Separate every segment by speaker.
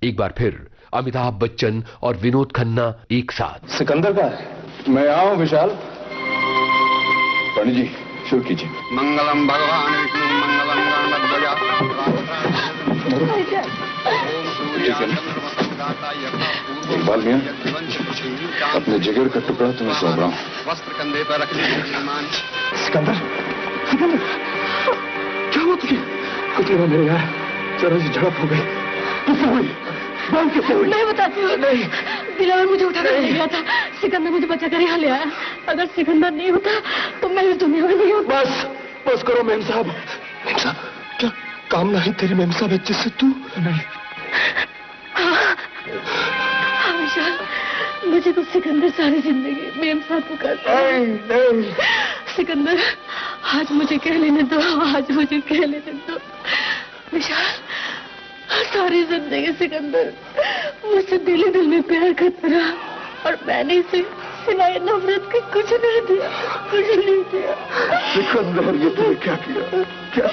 Speaker 1: एक बार फिर अमिताभ बच्चन और विनोद खन्ना एक साथ।
Speaker 2: सिकंदर का है? मैं यहाँ हूँ विशाल। पंडित जी शुरू कीजिए।
Speaker 3: मंगलम भगवान विष्णु मंगलम गणध्वजा।
Speaker 2: इकबाल मियां, अपने जिगर का टुकड़ा तुम्हें सौंप रहा हूँ।
Speaker 3: वस्त्र कंधे पर रख लीजिए।
Speaker 2: सिकंदर, सिकंदर, क्या हुआ तुझे? कुछ नहीं मेरे यार, जरा सी झड़प हो गई। किससे हुई? कैसे हुई?
Speaker 4: मैं बताती हूँ। नहीं, दिलावर मुझे उठाकर ले गया था। सिकंदर मुझे बचाकर यहाँ ले आया। अगर सिकंदर नहीं होता तो मैं इस दुनिया में नहीं होता।
Speaker 2: बस करो मेम साहब। मेम साहब, क्या काम नहीं तेरी मेम साहब है जिससे तू? नहीं।
Speaker 4: हाँ विशाल, मुझे तो सिकंदर सारी जिंदगी मेम साहब को करता है।
Speaker 2: नहीं।
Speaker 4: सिकंदर, आज मुझे कह लेने दो, आज मुझे कह लेने दो। विशाल, सारी जिंदगी सिकंदर मुझसे दिल ही दिल में प्यार करता रहा और मैंने इसे सिवाय नफरत के कुछ नहीं दिया, कुछ नहीं दिया।
Speaker 2: सिकंदर, ये तूने क्या किया? क्या?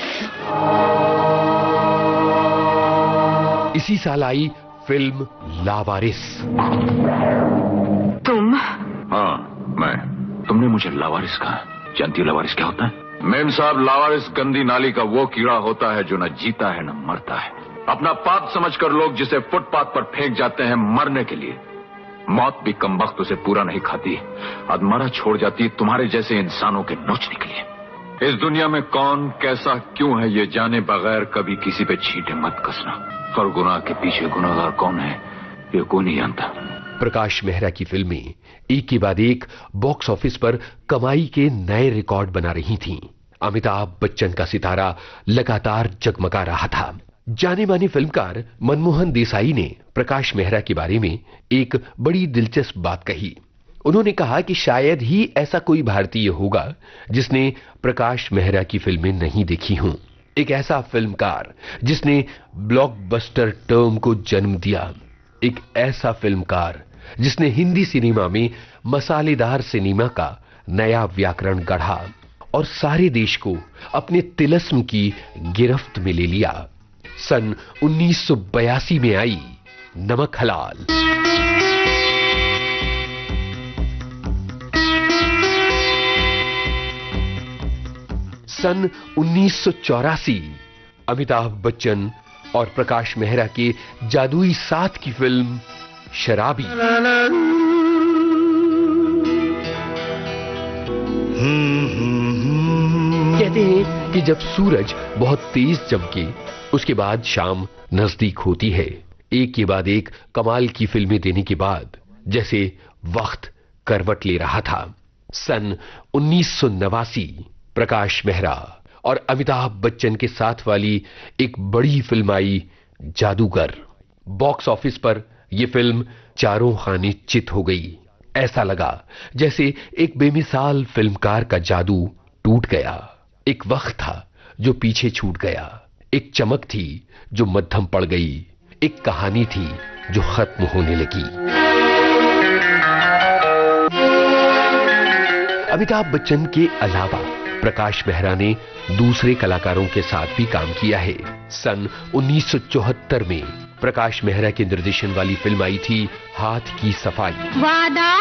Speaker 1: इसी साल आई फिल्म लावारिस।
Speaker 4: तुम?
Speaker 5: हाँ, मैं। तुमने मुझे लावारिस कहा। जानती हो लावारिस क्या होता है? मेम साहब, लावारिस गंदी नाली का वो कीड़ा होता है जो न जीता है न मरता है। अपना पाप समझकर लोग जिसे फुटपाथ पर फेंक जाते हैं मरने के लिए, मौत भी कमबख्त उसे पूरा नहीं खाती, अधमरा छोड़ जाती तुम्हारे जैसे इंसानों के नोचने के लिए। इस दुनिया में कौन कैसा क्यों है ये जाने बगैर कभी किसी पे छींटे मत कसना, और गुनाह के पीछे गुनाहगार कौन है ये कोई नहीं जानता।
Speaker 1: प्रकाश मेहरा की फिल्में एक के बाद एक बॉक्स ऑफिस पर कमाई के नए रिकॉर्ड बना रही थीं। अमिताभ बच्चन का सितारा लगातार जगमगा रहा था। जाने माने फिल्मकार मनमोहन देसाई ने प्रकाश मेहरा के बारे में एक बड़ी दिलचस्प बात कही। उन्होंने कहा कि शायद ही ऐसा कोई भारतीय होगा जिसने प्रकाश मेहरा की फिल्में नहीं देखी हों। एक ऐसा फिल्मकार जिसने ब्लॉकबस्टर टर्म को जन्म दिया, एक ऐसा फिल्मकार जिसने हिंदी सिनेमा में मसालेदार सिनेमा का नया व्याकरण गढ़ा और सारे देश को अपने तिलस्म की गिरफ्त में ले लिया। सन 1982 में आई नमक हलाल। सन 1984 अमिताभ बच्चन और प्रकाश मेहरा के जादुई साथ की फिल्म शराबी। कहते हैं कि जब सूरज बहुत तेज चमके उसके बाद शाम नजदीक होती है। एक के बाद एक कमाल की फिल्में देने के बाद जैसे वक्त करवट ले रहा था। सन 1989 प्रकाश मेहरा और अमिताभ बच्चन के साथ वाली एक बड़ी फिल्म आई जादूगर। बॉक्स ऑफिस पर यह फिल्म चारों खाने चित हो गई। ऐसा लगा जैसे एक बेमिसाल फिल्मकार का जादू टूट गया। एक वक्त था जो पीछे छूट गया, एक चमक थी जो मध्यम पड़ गई, एक कहानी थी जो खत्म होने लगी। अमिताभ बच्चन के अलावा प्रकाश मेहरा ने दूसरे कलाकारों के साथ भी काम किया है। सन 1974 में प्रकाश मेहरा के निर्देशन वाली फिल्म आई थी हाथ की सफाई।